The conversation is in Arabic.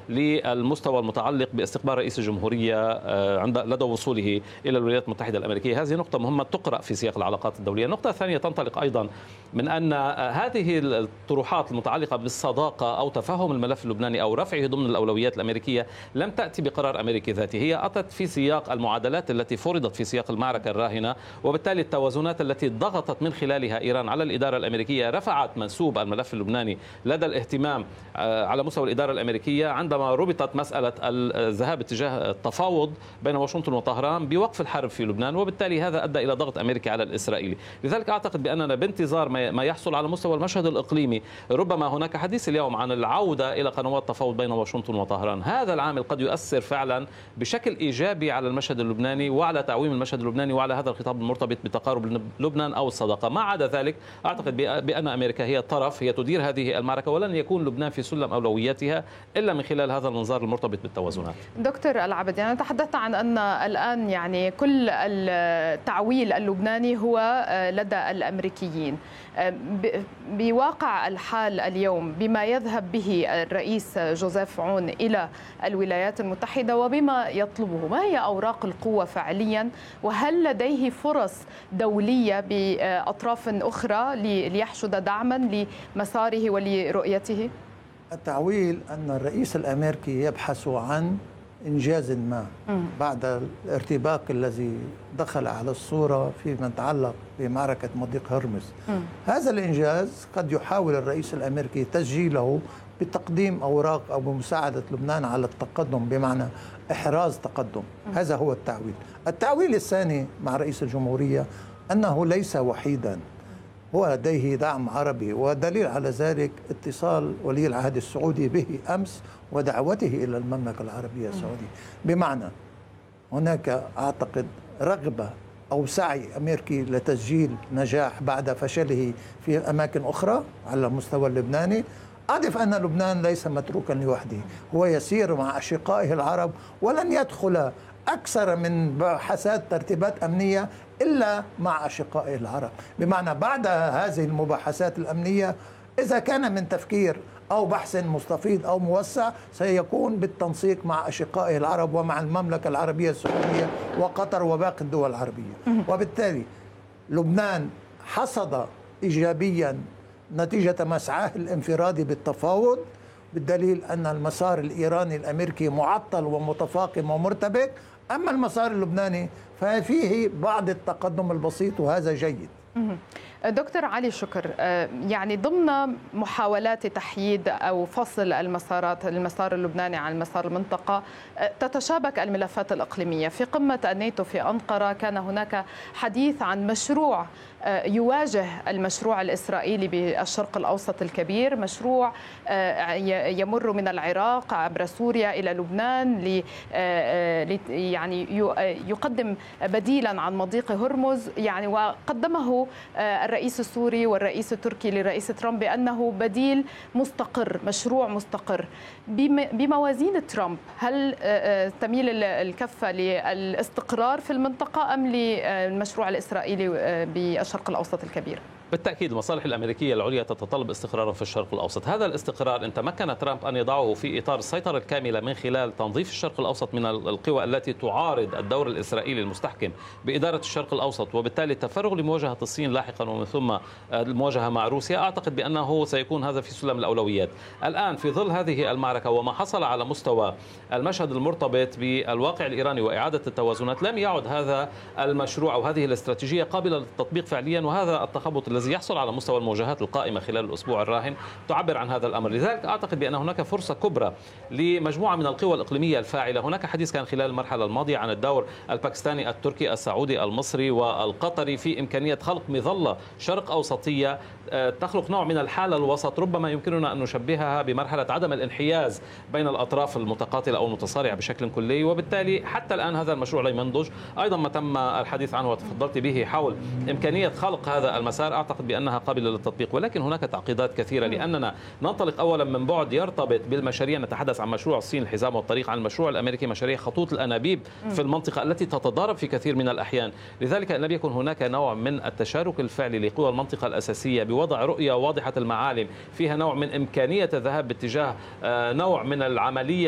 للمستوى المتعلق باستقبال رئيس الجمهورية لدى وصوله إلى الولايات المتحدة الأمريكية. هذه نقطة مهمة تقرأ في سياق العلاقات الدولية. النقطة الثانية تنطلق أيضا من أن هذه الطروحات المتعلقة بالصداقة أو تفهم الملف اللبناني أو رفعه ضمن الأولويات الأمريكية لم تأتي بقرار أمريكي ذاتي، هي أتت في سياق المعادلات التي فرضت في سياق المعركة الراهنة، وبالتالي التوازنات التي ضغطت من خلالها إيران على الإدارة الأمريكية رفعت منسوب الملف اللبناني لدى الاهتمام على مستوى الإدارة الأمريكية، عندما ربطت مسألة الذهاب اتجاه التفاوض بين واشنطن وطهران بوقف الحرب في لبنان، وبالتالي هذا أدى إلى ضغط أمريكي على الإسرائيلي. لذلك أعتقد بأننا بانتظار ما يحصل على مستوى المشهد الإقليمي. ربما هناك حديث اليوم عن العودة إلى قنوات تفاوض بين واشنطن وطهران. هذا العامل قد يؤثر فعلا بشكل إيجابي على المشهد اللبناني وعلى تعويم المشهد اللبناني وعلى هذا الخطاب المرتبط بتقارب لبنان أو الصداقة. ما عدا ذلك أعتقد بأن أمريكا هي طرف، هي تدير هذه المعركة، ولن يكون لبنان في سلم أولوياتها إلا من خلال هذا المنظار المرتبط بالتوازنات. دكتور العبدي، أنا تحدثت عن أن الآن يعني كل التعويل اللبناني هو لدى الأمريكيين. بواقع الحال اليوم بما يذهب به الرئيس جوزيف عون إلى الولايات المتحدة وبما يطلبه، ما هي أوراق القوة فعليا؟ وهل لديه فرص دولية بأطراف أخرى ليحشد دعما لمساره ولرؤيته؟ التعويل أن الرئيس الأمريكي يبحث عن إنجاز ما بعد الارتباك الذي دخل على الصورة فيما يتعلق بمعركة مضيق هرمز. هذا الإنجاز قد يحاول الرئيس الأمريكي تسجيله بتقديم أوراق أو بمساعدة لبنان على التقدم، بمعنى إحراز تقدم. هذا هو التعويل. التعويل الثاني مع رئيس الجمهورية أنه ليس وحيدا، هو لديه دعم عربي، ودليل على ذلك اتصال ولي العهد السعودي به أمس ودعوته إلى المملكة العربية السعودية. بمعنى هناك أعتقد رغبة أو سعي أمريكي لتسجيل نجاح بعد فشله في أماكن أخرى على المستوى اللبناني. أضف أن لبنان ليس متروكا لوحده، هو يسير مع أشقائه العرب، ولن يدخل أكثر من مباحثات ترتيبات أمنية إلا مع أشقائه العرب. بمعنى بعد هذه المباحثات الأمنية إذا كان من تفكير أو بحث مستفيض أو موسع سيكون بالتنسيق مع أشقائه العرب ومع المملكة العربية السعودية وقطر وباقي الدول العربية. وبالتالي لبنان حصد إيجابيا نتيجة مسعاه الانفرادي بالتفاوض، بالدليل أن المسار الإيراني الأمريكي معطل ومتفاقم ومرتبك، أما المسار اللبناني ففيه بعض التقدم البسيط وهذا جيد. دكتور علي شكر، يعني ضمن محاولات تحييد أو فصل المسار اللبناني عن مسار المنطقة تتشابك الملفات الإقليمية. في قمة الناتو في أنقرة كان هناك حديث عن مشروع يواجه المشروع الإسرائيلي بالشرق الأوسط الكبير، مشروع يمر من العراق عبر سوريا إلى لبنان يعني يقدم بديلا عن مضيق هرمز، يعني وقدمه الرئيس السوري والرئيس التركي للرئيس ترامب بأنه بديل مستقر، مشروع مستقر. بموازين ترامب هل تميل الكفة للاستقرار في المنطقة أم للمشروع الإسرائيلي بالشرق الأوسط الكبير؟ بالتأكيد المصالح الأمريكية العليا تتطلب استقرارا في الشرق الأوسط. هذا الاستقرار إن تمكن ترامب أن يضعه في إطار السيطرة الكاملة من خلال تنظيف الشرق الأوسط من القوى التي تعارض الدور الإسرائيلي المستحكم بإدارة الشرق الأوسط، وبالتالي التفرغ لمواجهة الصين لاحقا ومن ثم المواجهة مع روسيا، أعتقد بأنه سيكون هذا في سلم الأولويات. الآن في ظل هذه المعركة وما حصل على مستوى المشهد المرتبط بالواقع الإيراني وإعادة التوازنات، لم يعد هذا المشروع أو هذه الاستراتيجية قابلة للتطبيق فعليا، وهذا التخبط الذي يحصل على مستوى المواجهات القائمة خلال الأسبوع الراهن تعبر عن هذا الأمر. لذلك أعتقد بأن هناك فرصة كبرى لمجموعة من القوى الإقليمية الفاعلة. هناك حديث كان خلال المرحلة الماضية عن الدور الباكستاني التركي السعودي المصري والقطري في إمكانية خلق مظلة شرق أوسطية تخلق نوع من الحالة الوسط، ربما يمكننا أن نشبهها بمرحلة عدم الانحياز بين الأطراف المتقاتلة أو المتصارعة بشكل كلي. وبالتالي حتى الآن هذا المشروع لم ينضج. أيضا ما تم الحديث عنه وتفضلت به حول إمكانية خلق هذا المسار، أعتقد بأنها قابلة للتطبيق، ولكن هناك تعقيدات كثيرة، لأننا ننطلق أولا من بعد يرتبط بالمشاريع. نتحدث عن مشروع الصين الحزام والطريق، عن المشروع الأمريكي مشاريع خطوط الأنابيب في المنطقة التي تتضارب في كثير من الأحيان. لذلك لم يكن هناك نوع من التشارك الفعلي لقوى المنطقة الأساسية بوضع رؤية واضحة المعالم فيها نوع من إمكانية الذهاب باتجاه نوع من العملية